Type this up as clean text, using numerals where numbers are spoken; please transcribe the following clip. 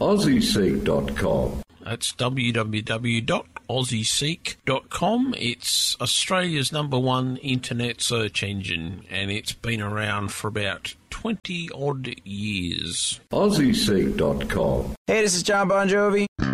AussieSeek.com. That's www.aussieseek.com. It's Australia's #1 internet search engine, and it's been around for about 20-odd years. AussieSeek.com. Hey, this is John Bon Jovi.